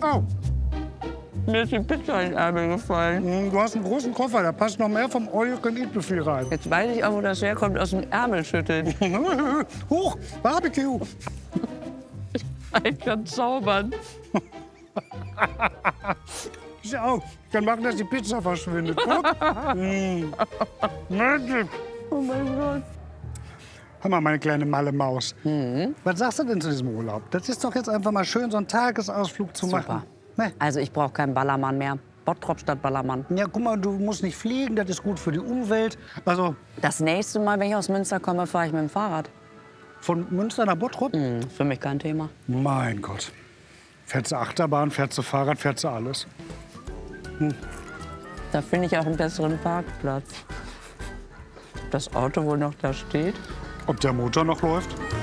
Oh, Mir ist die Pizza in den Ärmel gefallen. du hast einen großen Koffer, da passt noch mehr vom All-You-Can-Eat-Buffet rein. Jetzt weiß ich auch, wo das herkommt, aus dem Ärmel schütteln. Huch, Barbecue. Ich kann zaubern. Schau, ich kann machen, dass die Pizza verschwindet. Guck. Magic. Oh mein Gott. Hör mal, meine kleine Malle-Maus. Was sagst du denn zu diesem Urlaub? Das ist doch jetzt einfach mal schön, so einen Tagesausflug zu machen. Ne? Also ich brauche keinen Ballermann mehr. Bottrop statt Ballermann. Ja, guck mal, du musst nicht fliegen, das ist gut für die Umwelt. Also Das nächste Mal, wenn ich aus Münster komme, fahre ich mit dem Fahrrad. von Münster nach Bottrop? Für mich kein Thema. Mein Gott. Fährst du Achterbahn, fährst du Fahrrad, fährst du alles. Da finde ich auch einen besseren Parkplatz. Ob das Auto wohl noch da steht? Ob der Motor noch läuft?